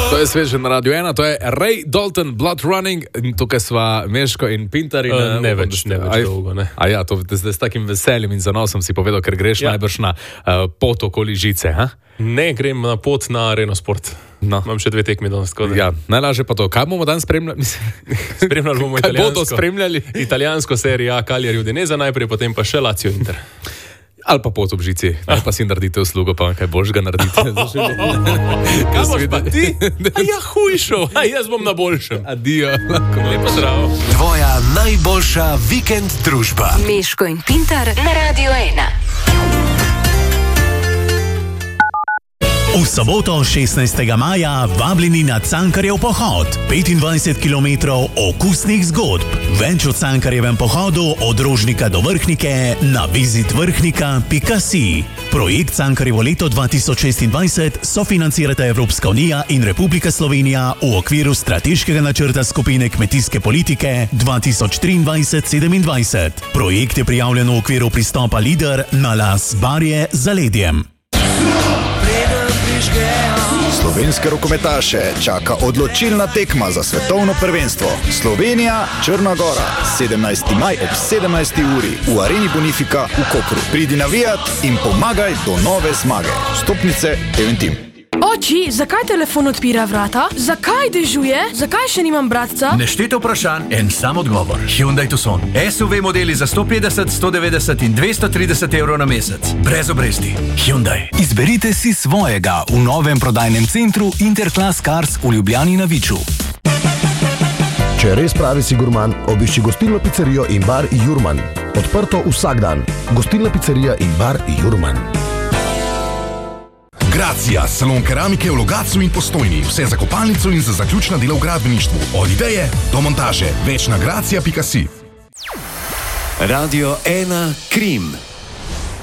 To je sveže na Radio 1, to je Ray Dalton, Blood Running, in tukaj sva Meško in Pintar. Ne več dolgo, ne. A ja, to zdaj s takim veseljem in zanosom si povedal, ker greš najbrž na pot okoli Žice, ha? Ne, grem na pot na Areno Sport. No. Imam še 2 tekmi danes. Ja, najlažje pa to. Kaj bomo danes spremljali? Spremljali bomo Kaj bodo spremljali? Italijansko serijo A Cagliari Udinese najprej, potem pa še Lazio Inter. Ali pa pot ob Žici. Ne pa si naredite uslugo, pa kaj božga naredite. Kaj boš pa ti? A ja, hujšo. A jaz bom na boljšem. Adijo. Lepo zdrav. Tvoja najboljša vikend družba. Meško in Pintar na Radio 1. V soboto 16. maja vabljeni na Cankarjev pohod. 25 km okusnih zgodb. Več o Cankarjevem pohodu od Rožnika do Vrhnike na visitvrhnika.si. Projekt Cankarjevo leto 2026 sofinancirata Evropska unija in Republika Slovenija v okviru strateškega načrta skupine kmetijske politike 2023-2027. Projekt je prijavljen v okviru pristopa LIDER na las Barje z zaledjem. Slovenske rokometaše čaka odločilna tekma za svetovno prvenstvo. Slovenija, Črna Gora, 17. maj ob 17. uri v Areni Bonifika v Kopru. Pridi navijat in pomagaj do nove zmage. Vstopnice Eventim. Oči, zakaj telefon odpira vrata? Zakaj dežuje? Zakaj še nimam bratca? Neštete vprašanj, en sam odgovor. Hyundai Tucson. SUV modeli za 150, 190 in 230 evrov na mesec. Brez obresti. Hyundai. Izberite si svojega v novem prodajnem centru Interclass Cars v Ljubljani na Viču. Če res pravi si gurman, obišči gostilno pizzerijo in bar Jurman. Odprto vsak dan. Gostilna pizzerija in bar Jurman. Gracija, salon keramike v Logatcu in Postojni. Vse za kopalnico in za zaključna dela v gradbeništvu. Od ideje do montaže. Več na gracija.si. Radio 1 Krim.